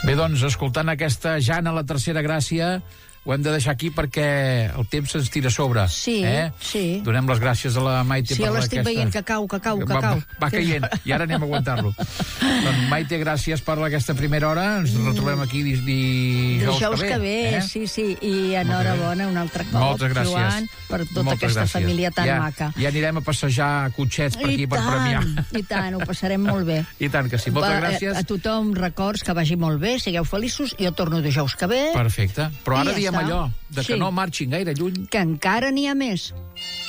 Bé, doncs, escoltant aquesta Jana, la tercera gràcia, ho hem de deixar aquí perquè el temps se'ns tira a sobre. Sí, sí. Donem les gràcies a la Maite per aquesta... Sí, l'estic veient, que cau. Va caient, i ara anem a aguantar-lo. Doncs, Maite, gràcies per aquesta primera hora. Ens retrobem aquí dijous que ve. Sí. I enhorabona un altre cop, moltes gràcies. Joan, per tota aquesta família tan maca. Ja anirem a passejar cotxets per aquí per premiar. I tant, ho passarem molt bé. I tant que sí, moltes gràcies. A tothom records que vagi molt bé, sigueu feliços, jo torno dijous que ve. Perfecte, però ara diem allò, que no marxin gaire lluny. Que encara n'hi ha més.